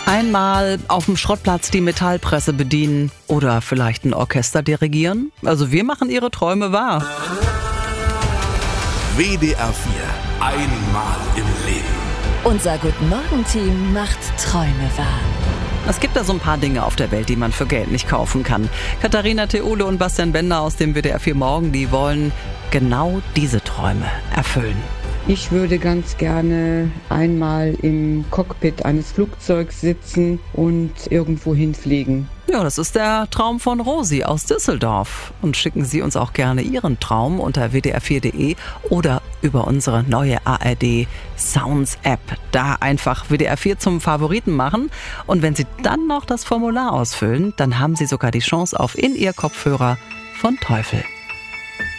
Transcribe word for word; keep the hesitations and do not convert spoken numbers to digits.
Einmal auf dem Schrottplatz die Metallpresse bedienen oder vielleicht ein Orchester dirigieren. Also wir machen Ihre Träume wahr. W D R vier. Einmal im Leben. Unser Guten-Morgen-Team macht Träume wahr. Es gibt da so ein paar Dinge auf der Welt, die man für Geld nicht kaufen kann. Katharina Theole und Bastian Bender aus dem W D R vier Morgen, die wollen genau diese Träume erfüllen. Ich würde ganz gerne einmal im Cockpit eines Flugzeugs sitzen und irgendwo hinfliegen. Ja, das ist der Traum von Rosi aus Düsseldorf. Und schicken Sie uns auch gerne Ihren Traum unter w d r vier punkt d e oder über unsere neue A R D Sounds App. Da einfach W D R vier zum Favoriten machen. Und wenn Sie dann noch das Formular ausfüllen, dann haben Sie sogar die Chance auf In-Ear-Kopfhörer von Teufel.